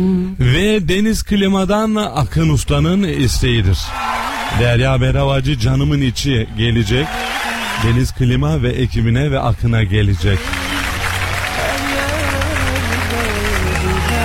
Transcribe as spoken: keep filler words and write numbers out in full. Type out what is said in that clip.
Ve Deniz Klima'dan Akın Usta'nın isteğidir. Derya Beravacı canımın içi gelecek. Deniz Klima ve ekibine ve Akın'a gelecek.